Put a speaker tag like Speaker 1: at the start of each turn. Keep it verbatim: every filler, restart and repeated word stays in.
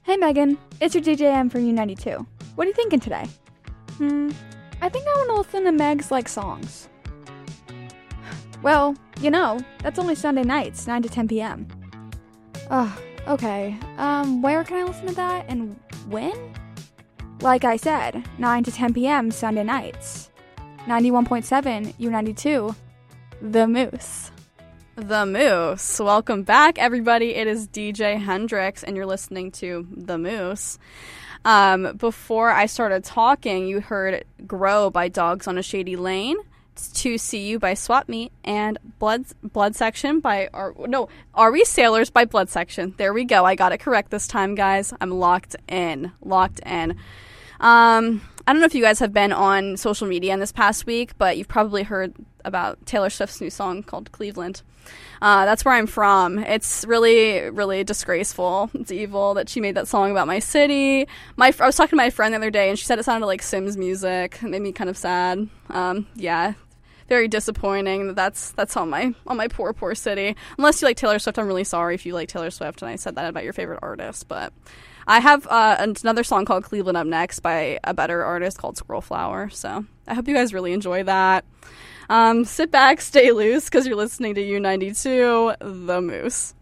Speaker 1: Hey Megan, it's your D J M from U ninety-two. What are you thinking today? Hmm, I think I want to listen to Meg's like songs. Well, you know, that's only Sunday nights, nine to ten p.m. Ugh, okay. Um, where can I listen to that and when? Like I said, nine to ten p.m. Sunday nights. ninety-one point seven U ninety-two, The Moose.
Speaker 2: The Moose. Welcome back, everybody. It is D J Hendrix, and you're listening to The Moose. Um, before I started talking, you heard Grow by Dogs on a Shady Lane, To See You by Swap Meet, and Blood Blood Section by, Are, no, Are We Sailors by Blood Section. There we go. I got it correct this time, guys. I'm locked in. Locked in. Um, I don't know if you guys have been on social media in this past week, but you've probably heard about Taylor Swift's new song called Cleveland. Uh, that's where I'm from. It's really, really disgraceful. It's evil that she made that song about my city. My I was talking to my friend the other day, and she said it sounded like Sims music. It made me kind of sad. Um, yeah, very disappointing. That's that's on my on my poor, poor city. Unless you like Taylor Swift, I'm really sorry if you like Taylor Swift, and I said that about your favorite artist. But I have uh, another song called Cleveland up next by a better artist called Squirrel Flower. So I hope you guys really enjoy that. Um, sit back, stay loose, because you're listening to U ninety-two, The Moose.